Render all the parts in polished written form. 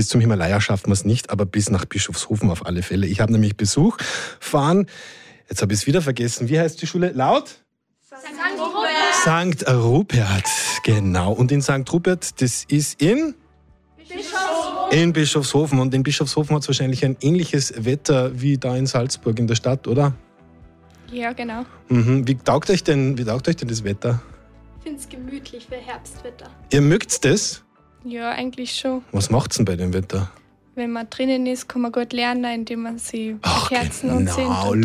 Bis zum Himalaya schaffen wir es nicht, aber bis nach Bischofshofen auf alle Fälle. Ich habe nämlich Besuch fahren. Jetzt habe ich es wieder vergessen. Wie heißt die Schule? Laut? St. Rupert, genau. Und in St. Rupert, das ist in Bischofshofen. Und in Bischofshofen hat es wahrscheinlich ein ähnliches Wetter wie da in Salzburg in der Stadt, oder? Ja, genau. Wie taugt euch denn das Wetter? Ich finde es gemütlich für Herbstwetter. Ihr mögt das? Ja, eigentlich schon. Was macht's denn bei dem Wetter? Wenn man drinnen ist, kann man gut lernen, indem man sie Kerzen und singt und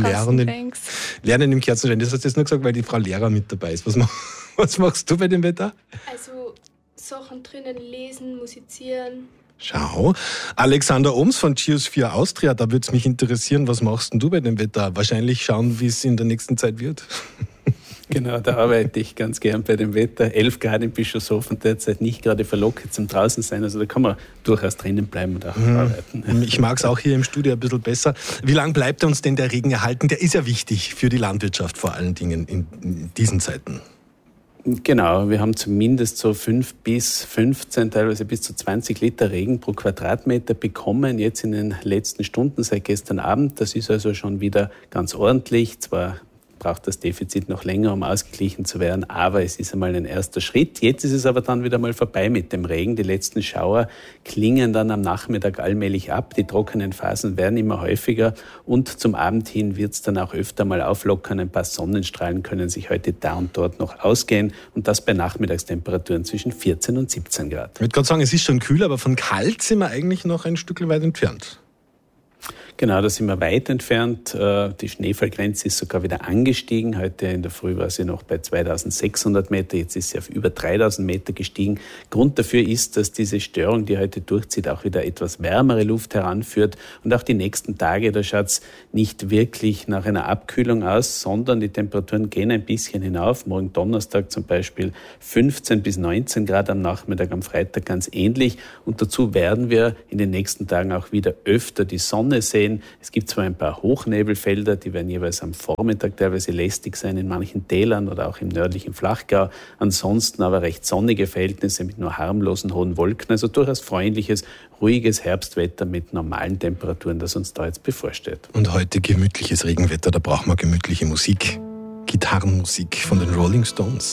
Lernen im Kerzenschein. Das hast du jetzt nur gesagt, weil die Frau Lehrer mit dabei ist. Was machst du bei dem Wetter? Also Sachen drinnen lesen, musizieren. Schau. Alexander Ohms von Geosphere Austria, da würde es mich interessieren, was machst denn du bei dem Wetter? Wahrscheinlich schauen, wie es in der nächsten Zeit wird. Genau, da arbeite ich ganz gern bei dem Wetter. 11 Grad in Bischofshofen derzeit, nicht gerade verlockend zum draußen sein. Also da kann man durchaus drinnen bleiben und auch arbeiten. Ich mag es auch hier im Studio ein bisschen besser. Wie lange bleibt uns denn der Regen erhalten? Der ist ja wichtig für die Landwirtschaft, vor allen Dingen in diesen Zeiten. Genau, wir haben zumindest so 5 bis 15, teilweise bis zu 20 Liter Regen pro Quadratmeter bekommen, jetzt in den letzten Stunden seit gestern Abend. Das ist also schon wieder ganz ordentlich. Zwar braucht das Defizit noch länger, um ausgeglichen zu werden, aber es ist einmal ein erster Schritt. Jetzt ist es aber dann wieder mal vorbei mit dem Regen. Die letzten Schauer klingen dann am Nachmittag allmählich ab. Die trockenen Phasen werden immer häufiger und zum Abend hin wird es dann auch öfter mal auflockern. Ein paar Sonnenstrahlen können sich heute da und dort noch ausgehen und das bei Nachmittagstemperaturen zwischen 14 und 17 Grad. Ich würde gerade sagen, es ist schon kühl, aber von kalt sind wir eigentlich noch ein Stück weit entfernt. Genau, da sind wir weit entfernt. Die Schneefallgrenze ist sogar wieder angestiegen. Heute in der Früh war sie noch bei 2600 Meter. Jetzt ist sie auf über 3000 Meter gestiegen. Grund dafür ist, dass diese Störung, die heute durchzieht, auch wieder etwas wärmere Luft heranführt. Und auch die nächsten Tage, da schaut es nicht wirklich nach einer Abkühlung aus, sondern die Temperaturen gehen ein bisschen hinauf. Morgen Donnerstag zum Beispiel 15 bis 19 Grad am Nachmittag, am Freitag ganz ähnlich. Und dazu werden wir in den nächsten Tagen auch wieder öfter die Sonne sehen. Es gibt zwar ein paar Hochnebelfelder, die werden jeweils am Vormittag teilweise lästig sein in manchen Tälern oder auch im nördlichen Flachgau. Ansonsten aber recht sonnige Verhältnisse mit nur harmlosen hohen Wolken. Also durchaus freundliches, ruhiges Herbstwetter mit normalen Temperaturen, das uns da jetzt bevorsteht. Und heute gemütliches Regenwetter, da brauchen wir gemütliche Musik. Gitarrenmusik von den Rolling Stones.